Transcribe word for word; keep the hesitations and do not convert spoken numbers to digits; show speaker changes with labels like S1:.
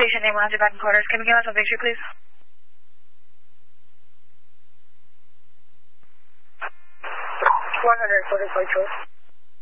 S1: Patient name, Roger, back in quarters. Can we give us a picture, please?
S2: one hundred forty-four, Choice.